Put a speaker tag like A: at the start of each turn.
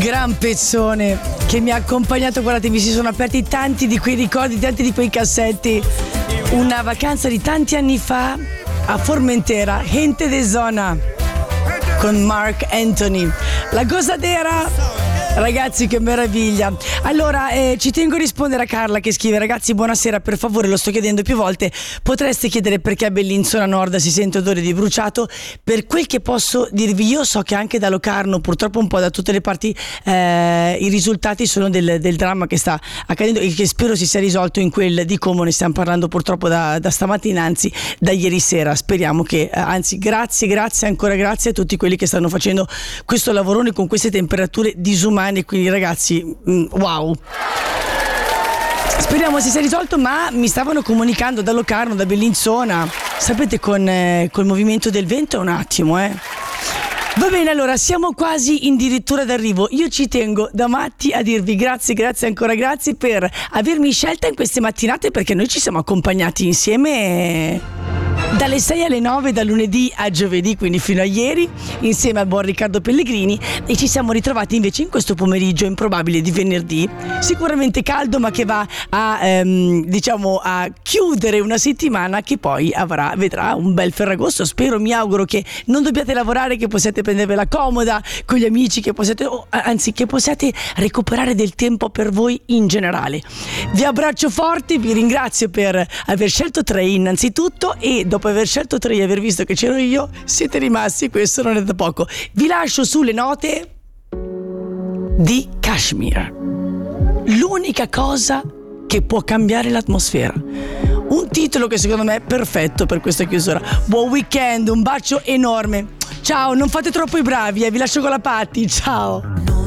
A: Gran pezzone che mi ha accompagnato, guardate, mi si sono aperti tanti di quei ricordi, tanti di quei cassetti. Una vacanza di tanti anni fa a Formentera, Gente de Zona, con Mark Anthony. La Gozadera. Ragazzi, che meraviglia. Allora, ci tengo a rispondere a Carla che scrive: ragazzi, buonasera, per favore, lo sto chiedendo più volte, potreste chiedere perché a Bellinzona Nord si sente odore di bruciato? Per quel che posso dirvi io, so che anche da Locarno, purtroppo un po' da tutte le parti, i risultati sono del dramma che sta accadendo e che spero si sia risolto in quel di Como. Ne stiamo parlando purtroppo da stamattina, anzi da ieri sera. Speriamo che, anzi, grazie, ancora grazie a tutti quelli che stanno facendo questo lavorone con queste temperature disumane. Quindi ragazzi, wow, speriamo si sia risolto. Ma mi stavano comunicando da Locarno, da Bellinzona, sapete, col movimento del vento, un attimo, Va bene, allora siamo quasi addirittura d'arrivo. Io ci tengo da matti a dirvi grazie, ancora grazie per avermi scelta in queste mattinate, perché noi ci siamo accompagnati insieme dalle 6 alle 9, da lunedì a giovedì, quindi fino a ieri, insieme al buon Riccardo Pellegrini, e ci siamo ritrovati invece in questo pomeriggio improbabile di venerdì, sicuramente caldo, ma che va a a chiudere una settimana che poi vedrà un bel Ferragosto. Spero, mi auguro che non dobbiate lavorare, che possiate prendervela comoda con gli amici, che possiate recuperare del tempo per voi in generale. Vi abbraccio forte, vi ringrazio per aver scelto 3 innanzitutto, e dopo aver scelto 3 e aver visto che c'ero io, siete rimasti, questo non è da poco. Vi lascio sulle note di Kashmir, l'unica cosa che può cambiare l'atmosfera. Un titolo che secondo me è perfetto per questa chiusura. Buon weekend, un bacio enorme. Ciao, non fate troppo i bravi, vi lascio con la Patti, ciao.